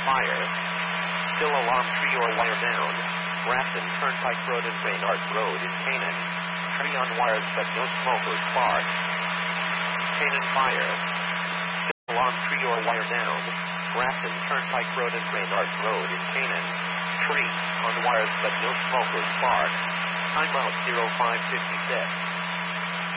fire. Still alarm tree or wire down. Grafton Turnpike Road and Brainerd Road in Canaan. Tree on wires but no smoke or spark. Canaan fire. Still alarm tree or wire down. Grafton Turnpike Road and Brainerd Road in Canaan. Tree on wires but no smoke or spark. Timeout 0556.